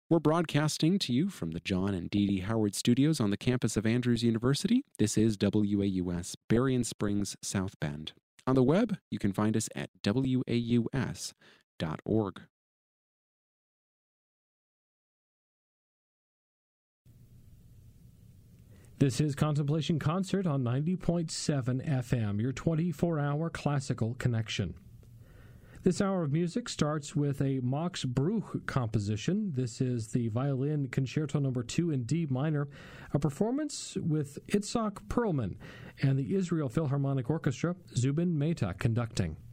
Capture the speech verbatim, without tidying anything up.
We're broadcasting to you from the John and Dee Dee Howard Studios on the campus of Andrews University. This is W A U S, Berrien Springs, South Bend. On the web, you can find us at W A U S dot org. This is Contemplation Concert on ninety point seven F M, your twenty-four hour classical connection. This hour of music starts with a Max Bruch composition. This is the Violin Concerto Number two in D minor, a performance with Itzhak Perlman and the Israel Philharmonic Orchestra, Zubin Mehta conducting.